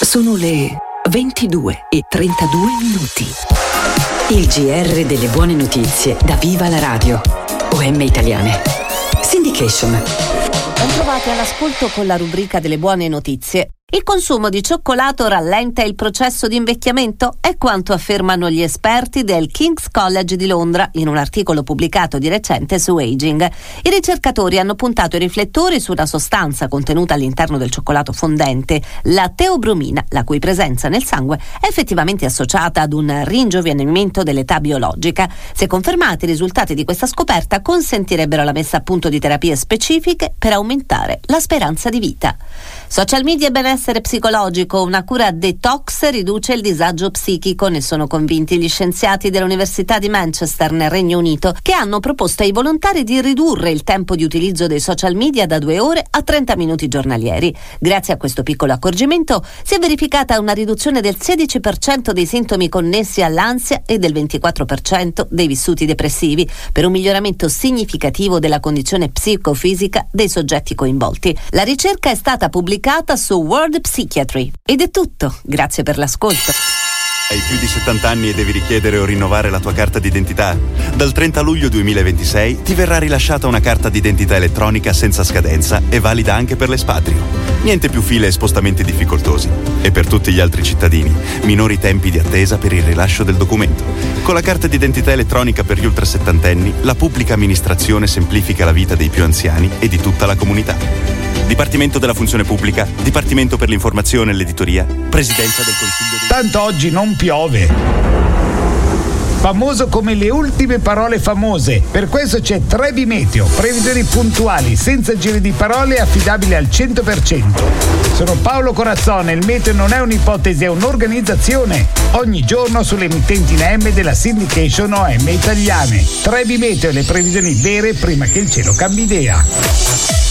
Sono le 22:32. Il GR delle buone notizie da Viva la Radio. OM Italiane. Syndication. Ben trovati all'ascolto con la rubrica delle buone notizie. Il consumo di cioccolato rallenta il processo di invecchiamento? È quanto affermano gli esperti del King's College di Londra in un articolo pubblicato di recente su Aging. I ricercatori hanno puntato i riflettori su una sostanza contenuta all'interno del cioccolato fondente, la teobromina, la cui presenza nel sangue è effettivamente associata ad un ringiovanimento dell'età biologica. Se confermati, i risultati di questa scoperta consentirebbero la messa a punto di terapie specifiche per aumentare la speranza di vita. Social media e benessere psicologico, una cura detox riduce il disagio psichico, ne sono convinti gli scienziati dell'Università di Manchester nel Regno Unito, che hanno proposto ai volontari di ridurre il tempo di utilizzo dei social media da 2 ore a 30 minuti giornalieri. Grazie a questo piccolo accorgimento si è verificata una riduzione del 16% dei sintomi connessi all'ansia e del 24% dei vissuti depressivi, per un miglioramento significativo della condizione psicofisica dei soggetti coinvolti. La ricerca è stata pubblicata su World Psychiatry. Ed è tutto, grazie per l'ascolto. Hai più di 70 anni e devi richiedere o rinnovare la tua carta d'identità? Dal 30 luglio 2026 ti verrà rilasciata una carta d'identità elettronica senza scadenza e valida anche per l'espatrio. Niente più file e spostamenti difficoltosi. E per tutti gli altri cittadini, minori tempi di attesa per il rilascio del documento. Con la carta d'identità elettronica per gli ultrasettantenni, la pubblica amministrazione semplifica la vita dei più anziani e di tutta la comunità. Dipartimento della Funzione Pubblica, Dipartimento per l'Informazione e l'Editoria, Presidenza del Consiglio dei... Tanto oggi non piove. Famoso come le ultime parole famose. Per questo c'è Trebi Meteo, previsioni puntuali, senza giri di parole, affidabili al 100%. Sono Paolo Corazzone, il meteo non è un'ipotesi, è un'organizzazione. Ogni giorno sulle emittenti in AM della Syndication OM Italiane. Trebi Meteo, le previsioni vere prima che il cielo cambi idea.